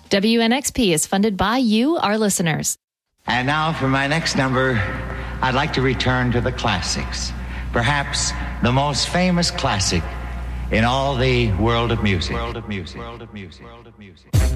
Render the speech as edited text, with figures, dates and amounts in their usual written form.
WNXP is funded by you, our listeners. And now for my next number, I'd like to return to the classics. Perhaps the most famous classic in all the world of music.